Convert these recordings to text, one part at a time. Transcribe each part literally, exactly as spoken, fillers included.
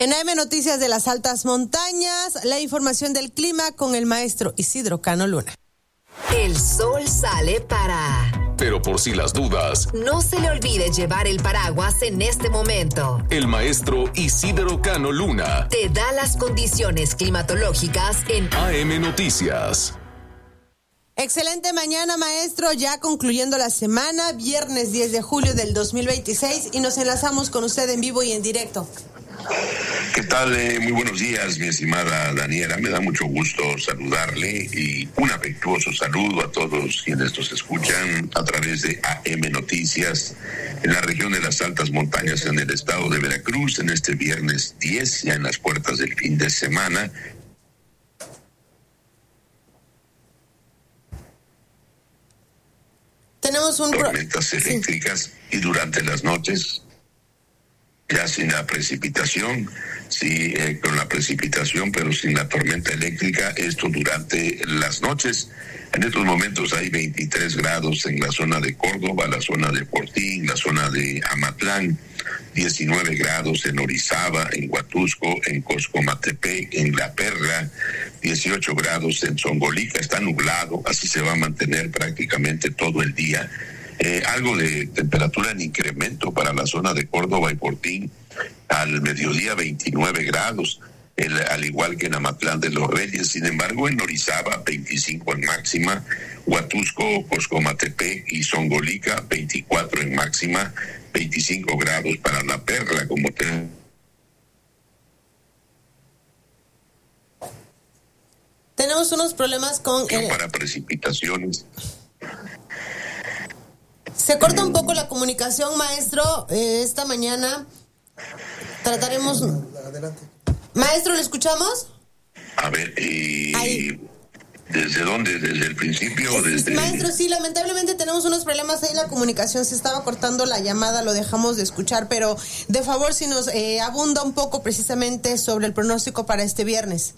En A M Noticias de las Altas Montañas, la información del clima con el maestro Isidro Cano Luna. El sol sale para... Pero por si las dudas, no se le olvide llevar el paraguas en este momento. El maestro Isidro Cano Luna te da las condiciones climatológicas en A M Noticias. Excelente mañana, maestro, ya concluyendo la semana, viernes diez de julio del dos mil veintiséis, y nos enlazamos con usted en vivo y en directo. ¿Qué tal? Eh, muy buenos días, mi estimada Daniela. Me da mucho gusto saludarle y un afectuoso saludo a todos quienes nos escuchan a través de A M Noticias en la región de las Altas Montañas en el estado de Veracruz en este viernes diez, ya en las puertas del fin de semana. Tenemos un tormentas pro... eléctricas sí. Y durante las noches ya sin la precipitación, sí, eh, con la precipitación, pero sin la tormenta eléctrica, esto durante las noches. En estos momentos hay veintitrés grados en la zona de Córdoba, la zona de Fortín, la zona de Amatlán, diecinueve grados en Orizaba, en Huatusco, en Coscomatepec, en La Perla, dieciocho grados en Zongolica. Está nublado, así se va a mantener prácticamente todo el día. Eh, algo de temperatura en incremento para la zona de Córdoba y Fortín, al mediodía veintinueve grados, el, al igual que en Amatlán de los Reyes. Sin embargo, en Orizaba veinticinco en máxima, Huatusco, Coscomatepec y Zongolica veinticuatro en máxima, veinticinco grados para La Perla, como te... Tenemos unos problemas con... El... para precipitaciones. Se corta un poco la comunicación, maestro. Eh, esta mañana trataremos... Adelante. Maestro, ¿le escuchamos? A ver, ¿y desde dónde? ¿Desde el principio? Desde... Maestro, sí, lamentablemente tenemos unos problemas ahí en la comunicación. Se estaba cortando la llamada, lo dejamos de escuchar, pero de favor, si nos eh, abunda un poco precisamente sobre el pronóstico para este viernes.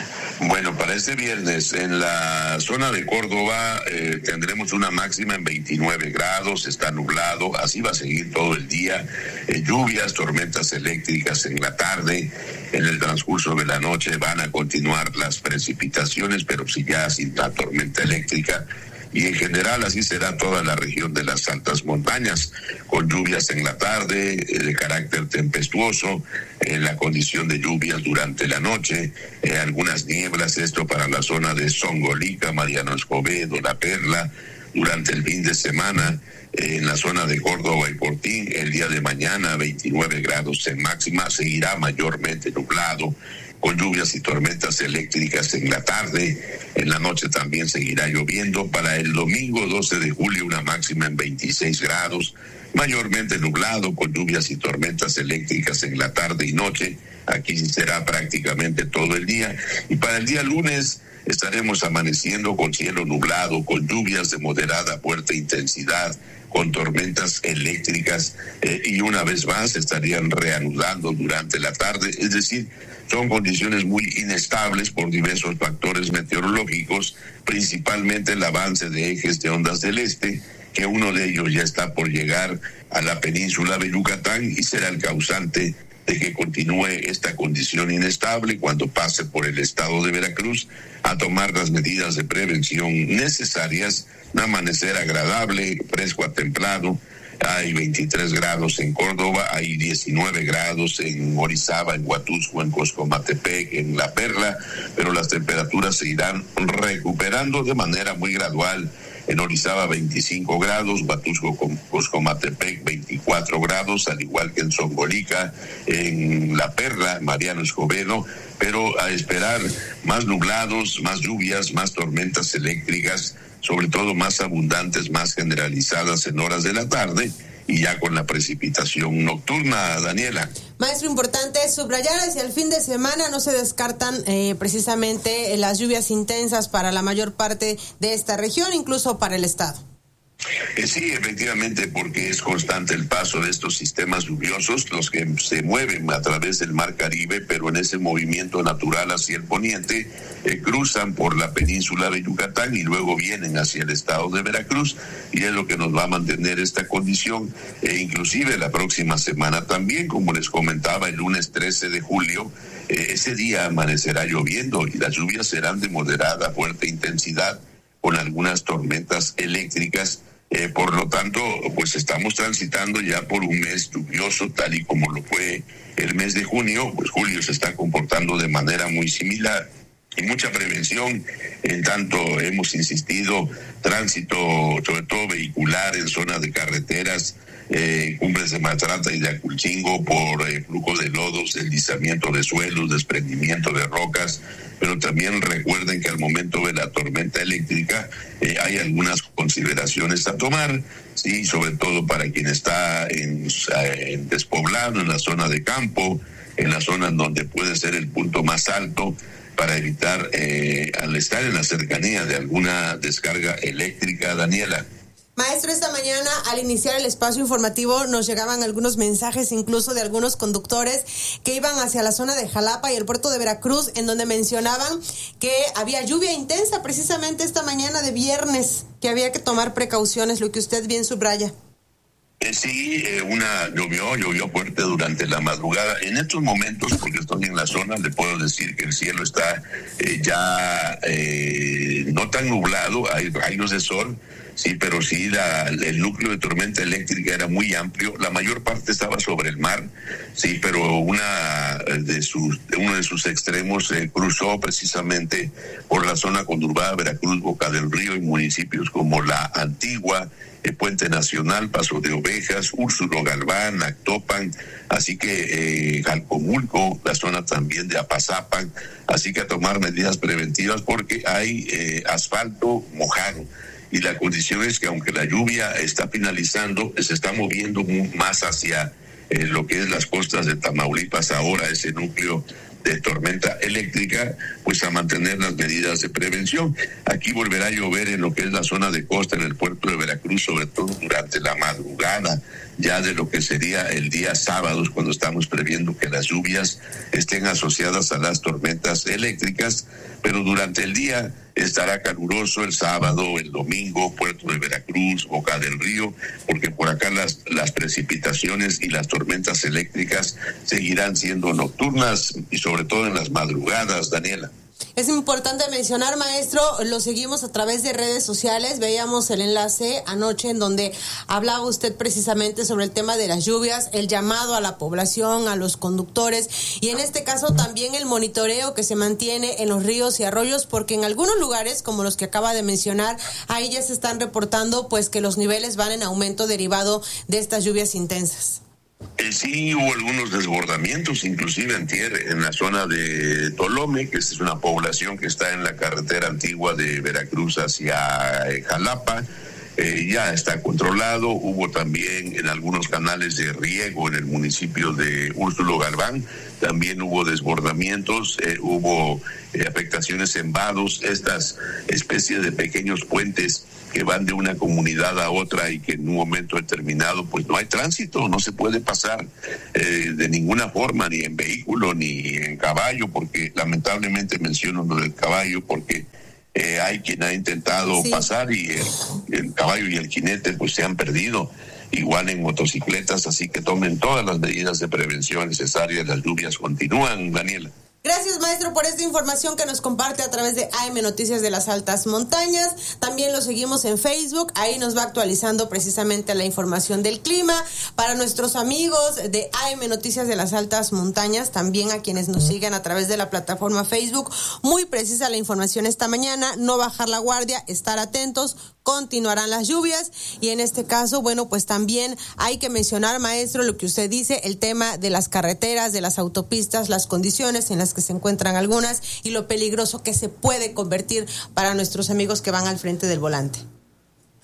Bueno, para este viernes en la zona de Córdoba eh, tendremos una máxima en veintinueve grados, está nublado, así va a seguir todo el día, eh, lluvias, tormentas eléctricas en la tarde, en el transcurso de la noche van a continuar las precipitaciones, pero sí ya sin la tormenta eléctrica. Y en general así será toda la región de las altas montañas, con lluvias en la tarde, eh, de carácter tempestuoso, en la condición de lluvias durante la noche, eh, algunas nieblas, esto para la zona de Zongolica, Mariano Escobedo, La Perla, durante el fin de semana, eh, en la zona de Córdoba y Fortín, el día de mañana veintinueve grados en máxima, seguirá mayormente nublado, con lluvias y tormentas eléctricas en la tarde, en la noche también seguirá lloviendo. Para el domingo doce de julio una máxima en veintiséis grados, mayormente nublado, con lluvias y tormentas eléctricas en la tarde y noche, aquí será prácticamente todo el día. Y para el día lunes estaremos amaneciendo con cielo nublado, con lluvias de moderada a fuerte intensidad, con tormentas eléctricas eh, y una vez más estarían reanudando durante la tarde, es decir, son condiciones muy inestables por diversos factores meteorológicos, principalmente el avance de ejes de ondas del este, que uno de ellos ya está por llegar a la península de Yucatán y será el causante de que continúe esta condición inestable cuando pase por el estado de Veracruz, a tomar las medidas de prevención necesarias, un amanecer agradable, fresco a templado. Hay veintitrés grados en Córdoba, hay diecinueve grados en Orizaba, en Huatusco, en Coscomatepec, en La Perla, pero las temperaturas se irán recuperando de manera muy gradual. En Orizaba veinticinco grados, Huatusco con Coscomatepec veinticuatro grados, al igual que en Zongolica, en La Perla, Mariano Escobedo, pero a esperar más nublados, más lluvias, más tormentas eléctricas, sobre todo más abundantes, más generalizadas en horas de la tarde y ya con la precipitación nocturna, Daniela. Maestro, importante subrayar, hacia el fin de semana no se descartan eh, precisamente las lluvias intensas para la mayor parte de esta región, incluso para el estado. Eh, sí, efectivamente, porque es constante el paso de estos sistemas lluviosos, los que se mueven a través del Mar Caribe, pero en ese movimiento natural hacia el poniente, eh, cruzan por la península de Yucatán y luego vienen hacia el estado de Veracruz, y es lo que nos va a mantener esta condición, e inclusive la próxima semana también, como les comentaba, el lunes trece de julio, eh, ese día amanecerá lloviendo y las lluvias serán de moderada a fuerte intensidad, con algunas tormentas eléctricas. Eh, por lo tanto, pues estamos transitando ya por un mes lluvioso, tal y como lo fue el mes de junio. Pues julio se está comportando de manera muy similar. Y mucha prevención, en tanto hemos insistido, tránsito, sobre todo vehicular, en zonas de carreteras, eh, cumbres de Matrata y de Aculchingo, por eh, flujo de lodos, deslizamiento de suelos, desprendimiento de rocas, pero también recuerden que al momento de la tormenta eléctrica eh, hay algunas consideraciones a tomar, sí, sobre todo para quien está en, en despoblado, en la zona de campo, en la zona donde puede ser el punto más alto, para evitar, eh, al estar en la cercanía de alguna descarga eléctrica. Daniela. Maestro, esta mañana al iniciar el espacio informativo nos llegaban algunos mensajes incluso de algunos conductores que iban hacia la zona de Jalapa y el puerto de Veracruz, en donde mencionaban que había lluvia intensa precisamente esta mañana de viernes, que había que tomar precauciones, lo que usted bien subraya. Eh, sí, eh, una llovió, llovió fuerte durante la madrugada. En estos momentos, porque estoy en la zona, le puedo decir que el cielo está eh, ya eh, no tan nublado, hay rayos de sol, sí, pero sí la, el núcleo de tormenta eléctrica era muy amplio. La mayor parte estaba sobre el mar, sí, pero una de sus, uno de sus extremos eh, cruzó precisamente por la zona conurbada Veracruz, Boca del Río y municipios como La Antigua, el Puente Nacional, Paso de Ovejas, Úrsulo Galván, Actopan, así que eh, Jalcomulco, la zona también de Apazapan, así que a tomar medidas preventivas porque hay eh, asfalto mojado. Y la condición es que aunque la lluvia está finalizando, se está moviendo más hacia eh, lo que es las costas de Tamaulipas ahora, ese núcleo de tormenta eléctrica, pues a mantener las medidas de prevención. Aquí volverá a llover en lo que es la zona de costa, en el puerto de Veracruz, sobre todo durante la madrugada, ya de lo que sería el día sábados, cuando estamos previendo que las lluvias estén asociadas a las tormentas eléctricas, pero durante el día estará caluroso el sábado, el domingo, puerto de Veracruz, Boca del Río, porque por acá las, las precipitaciones y las tormentas eléctricas seguirán siendo nocturnas y sobre todo en las madrugadas, Daniela. Es importante mencionar, maestro, lo seguimos a través de redes sociales, veíamos el enlace anoche en donde hablaba usted precisamente sobre el tema de las lluvias, el llamado a la población, a los conductores y en este caso también el monitoreo que se mantiene en los ríos y arroyos, porque en algunos lugares, como los que acaba de mencionar, ahí ya se están reportando pues que los niveles van en aumento derivado de estas lluvias intensas. Eh, sí, hubo algunos desbordamientos, inclusive antier, en la zona de Tolome, que es una población que está en la carretera antigua de Veracruz hacia eh, Jalapa. Eh, ya está controlado. Hubo también en algunos canales de riego en el municipio de Úrsulo Galván, también hubo desbordamientos, eh, hubo eh, afectaciones en vados, estas especies de pequeños puentes que van de una comunidad a otra y que en un momento determinado pues no hay tránsito, no se puede pasar eh, de ninguna forma, ni en vehículo ni en caballo, porque lamentablemente menciono lo del caballo porque eh, hay quien ha intentado sí. pasar y el, el caballo y el jinete pues se han perdido, igual en motocicletas, así que tomen todas las medidas de prevención necesarias. Las lluvias continúan, Daniela. Gracias, maestro, por esta información que nos comparte a través de A M Noticias de las Altas Montañas. También lo seguimos en Facebook, ahí nos va actualizando precisamente la información del clima. Para nuestros amigos de A M Noticias de las Altas Montañas, también a quienes nos siguen a través de la plataforma Facebook, muy precisa la información esta mañana, no bajar la guardia, estar atentos, continuarán las lluvias y en este caso, bueno, pues también hay que mencionar, maestro, lo que usted dice, el tema de las carreteras, de las autopistas, las condiciones en las que se encuentran algunas y lo peligroso que se puede convertir para nuestros amigos que van al frente del volante.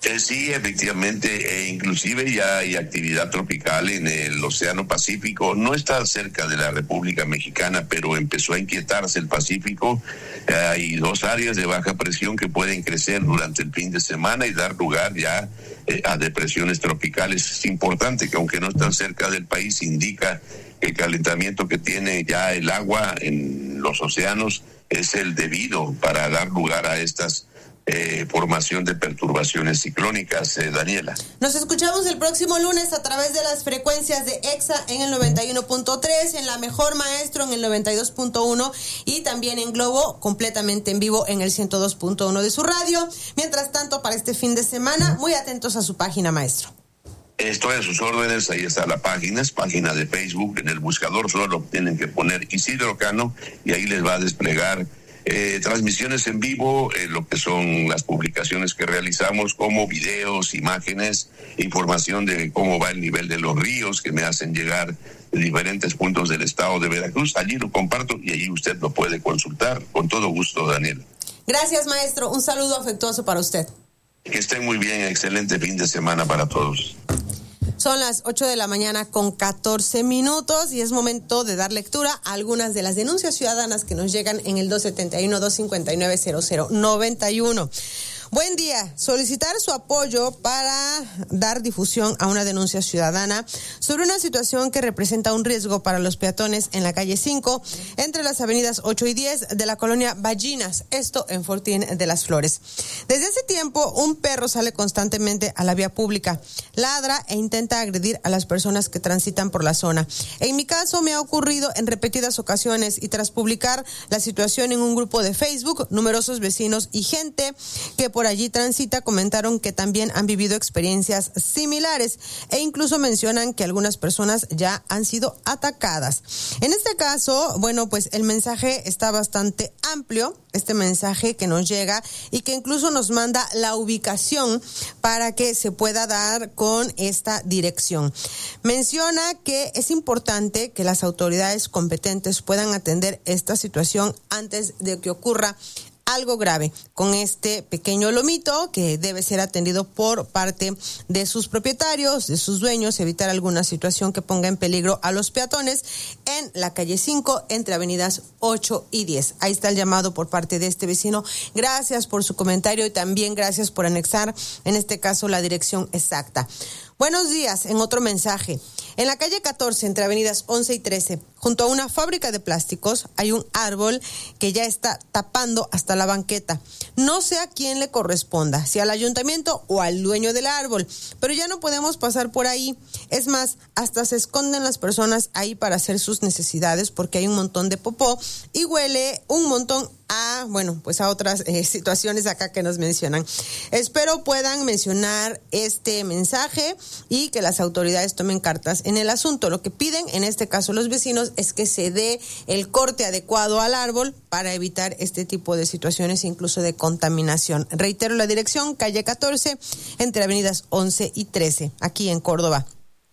Eh, sí, efectivamente, e inclusive ya hay actividad tropical en el Océano Pacífico. No está cerca de la República Mexicana, pero empezó a inquietarse el Pacífico. Eh, hay dos áreas de baja presión que pueden crecer durante el fin de semana y dar lugar ya eh, a depresiones tropicales. Es importante que aunque no están cerca del país, indica que el calentamiento que tiene ya el agua en los océanos es el debido para dar lugar a estas Eh, formación de perturbaciones ciclónicas, eh, Daniela. Nos escuchamos el próximo lunes a través de las frecuencias de EXA en el noventa y uno punto tres, en La Mejor Maestro en el noventa y dos punto uno y también en Globo completamente en vivo en el ciento dos punto uno de su radio. Mientras tanto, para este fin de semana, muy atentos a su página, maestro. Estoy a sus órdenes, ahí está la página, es página de Facebook, en el buscador solo tienen que poner Isidro Cano y ahí les va a desplegar Eh, transmisiones en vivo, eh, lo que son las publicaciones que realizamos, como videos, imágenes, información de cómo va el nivel de los ríos que me hacen llegar de diferentes puntos del estado de Veracruz. Allí lo comparto y allí usted lo puede consultar. Con todo gusto, Daniel. Gracias, maestro. Un saludo afectuoso para usted. Que estén muy bien. Excelente fin de semana para todos. Son las ocho de la mañana con catorce minutos y es momento de dar lectura a algunas de las denuncias ciudadanas que nos llegan en el dos setenta y uno, dos cincuenta y nueve, cero cero noventa y uno. Buen día. Solicitar su apoyo para dar difusión a una denuncia ciudadana sobre una situación que representa un riesgo para los peatones en la calle cinco, entre las avenidas ocho y diez de la colonia Ballinas, esto en Fortín de las Flores. Desde hace tiempo, un perro sale constantemente a la vía pública, ladra e intenta agredir a las personas que transitan por la zona. En mi caso, me ha ocurrido en repetidas ocasiones y tras publicar la situación en un grupo de Facebook, numerosos vecinos y gente que por allí transita comentaron que también han vivido experiencias similares e incluso mencionan que algunas personas ya han sido atacadas. En este caso, bueno, pues el mensaje está bastante amplio, este mensaje que nos llega y que incluso nos manda la ubicación para que se pueda dar con esta dirección. Menciona que es importante que las autoridades competentes puedan atender esta situación antes de que ocurra algo grave con este pequeño lomito que debe ser atendido por parte de sus propietarios, de sus dueños, evitar alguna situación que ponga en peligro a los peatones en la calle cinco entre avenidas ocho y diez. Ahí está el llamado por parte de este vecino. Gracias por su comentario y también gracias por anexar, en este caso, la dirección exacta. Buenos días, en otro mensaje. En la calle catorce, entre avenidas once y trece, junto a una fábrica de plásticos, hay un árbol que ya está tapando hasta la banqueta. No sé a quién le corresponda, si al ayuntamiento o al dueño del árbol, pero ya no podemos pasar por ahí. Es más, hasta se esconden las personas ahí para hacer sus necesidades porque hay un montón de popó y huele un montón a, bueno, pues a otras eh, situaciones acá que nos mencionan. Espero puedan mencionar este mensaje y que las autoridades tomen cartas en el asunto. Lo que piden, en este caso los vecinos, es que se dé el corte adecuado al árbol para evitar este tipo de situaciones, incluso de contaminación. Reitero la dirección, calle catorce, entre avenidas once y trece, aquí en Córdoba.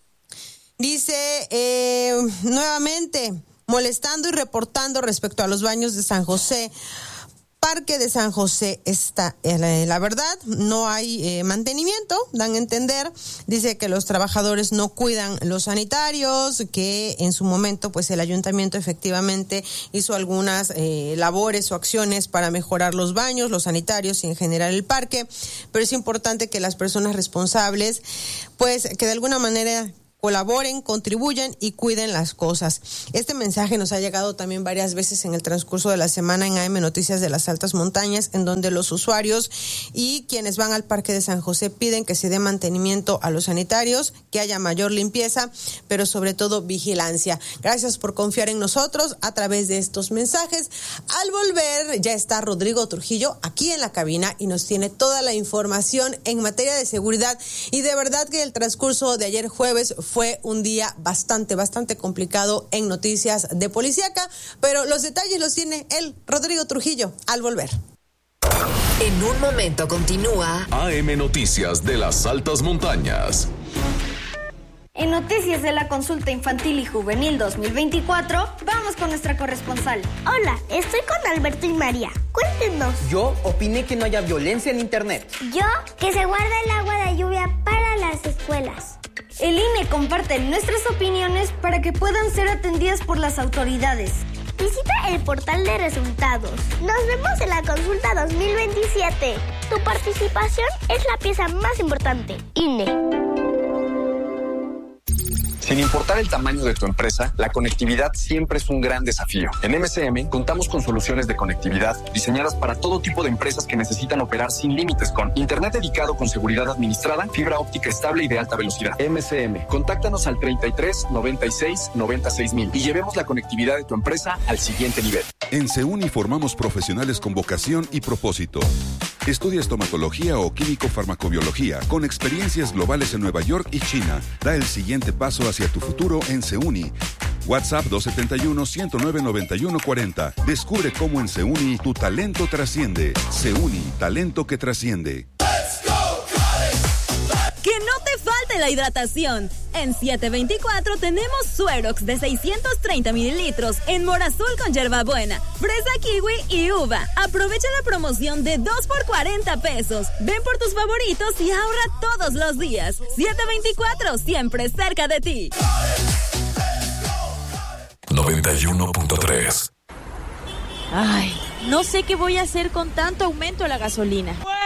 Dice eh, nuevamente, molestando y reportando respecto a los baños de San José. Parque de San José está, eh, la verdad, no hay eh, mantenimiento, dan a entender. Dice que los trabajadores no cuidan los sanitarios, que en su momento pues el ayuntamiento efectivamente hizo algunas eh, labores o acciones para mejorar los baños, los sanitarios y en general el parque, pero es importante que las personas responsables pues que de alguna manera colaboren, contribuyan y cuiden las cosas. Este mensaje nos ha llegado también varias veces en el transcurso de la semana en A M Noticias de las Altas Montañas, en donde los usuarios y quienes van al Parque de San José piden que se dé mantenimiento a los sanitarios, que haya mayor limpieza, pero sobre todo vigilancia. Gracias por confiar en nosotros a través de estos mensajes. Al volver ya está Rodrigo Trujillo aquí en la cabina y nos tiene toda la información en materia de seguridad, y de verdad que el transcurso de ayer jueves fue un día bastante, bastante complicado en noticias de policíaca, pero los detalles los tiene él, Rodrigo Trujillo, al volver. En un momento continúa A M Noticias de las Altas Montañas. En Noticias de la Consulta Infantil y Juvenil dos mil veinticuatro, vamos con nuestra corresponsal. Hola, estoy con Alberto y María. Cuéntenos. Yo opiné que no haya violencia en internet. Yo, que se guarda el agua de lluvia para las escuelas. El I N E comparte nuestras opiniones para que puedan ser atendidas por las autoridades. Visita el portal de resultados. Nos vemos en la consulta dos mil veintisiete. Tu participación es la pieza más importante. I N E. Sin importar el tamaño de tu empresa, la conectividad siempre es un gran desafío. En M C M contamos con soluciones de conectividad diseñadas para todo tipo de empresas que necesitan operar sin límites con internet dedicado con seguridad administrada, fibra óptica estable y de alta velocidad. M C M, contáctanos al treinta y tres, noventa y seis, noventa y seis mil y llevemos la conectividad de tu empresa al siguiente nivel. En SEUNI formamos profesionales con vocación y propósito. Estudia estomatología o químico-farmacobiología con experiencias globales en Nueva York y China. Da el siguiente paso hacia tu futuro en SEUNI. WhatsApp dos siete uno, uno cero nueve, nueve uno cuatro cero. Descubre cómo en SEUNI tu talento trasciende. SEUNI, talento que trasciende. Que no te falte la hidratación. En siete veinticuatro tenemos Suerox de seiscientos treinta mililitros en mora azul con hierbabuena, fresa, kiwi y uva. Aprovecha la promoción de dos por cuarenta pesos. Ven por tus favoritos y ahorra todos los días. siete veinticuatro, siempre cerca de ti. noventa y uno punto tres. Ay, no sé qué voy a hacer con tanto aumento de la gasolina.